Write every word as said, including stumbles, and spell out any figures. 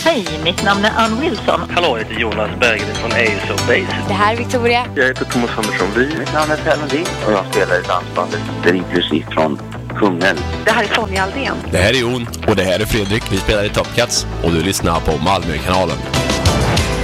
Hej, mitt namn är Ann Wilson. Hallå, jag heter Jonas Berggren från Ace of Base. Det här är Victoria. Jag heter Thomas Andersson. Vi. Mitt namn är Per Lundin och jag spelar i dansbandet Drivmusik från Kungälv. Det här är Sonja Aldén. Det här är Jon och det här är Fredrik. Vi spelar i Top Cats och du lyssnar på Malmökanalen.